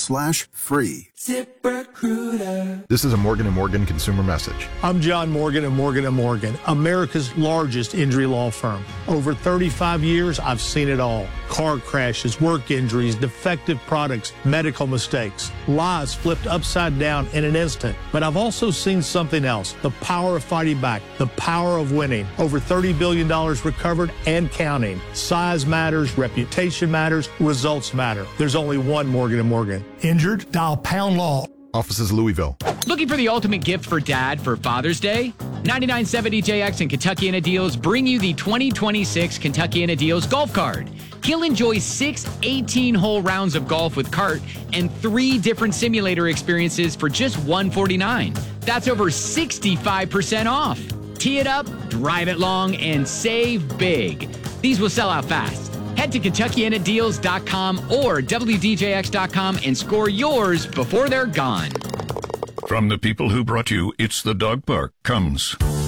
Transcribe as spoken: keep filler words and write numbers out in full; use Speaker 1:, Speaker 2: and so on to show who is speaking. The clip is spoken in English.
Speaker 1: slash free.
Speaker 2: ZipRecruiter.
Speaker 3: This is a Morgan and Morgan consumer message.
Speaker 4: I'm John Morgan of Morgan and Morgan, America's largest injury law firm. Over thirty-five years, I've seen it all. Car crashes, work injuries, defective products, medical mistakes, lives flipped upside down in an instant. But I've also seen something else, the power of fighting back, the power of winning. Over thirty billion dollars recovered and counting. Size matters, reputation matters, results matter. There's only one Morgan and Morgan. Injured? Dial pound law.
Speaker 3: Offices Louisville.
Speaker 5: Looking for the ultimate gift for dad for Father's Day? ninety-nine point seven D J X and Kentuckiana Deals bring you the twenty twenty-six Kentuckiana Deals Golf Card. He'll enjoy six eighteen-hole rounds of golf with cart and three different simulator experiences for just one hundred forty-nine dollars. That's over sixty-five percent off. Tee it up, drive it long, and save big. These will sell out fast. Head to Kentuckiana Deals dot com or W D J X dot com and score yours before they're gone.
Speaker 6: From the people who brought you It's the Dog Park comes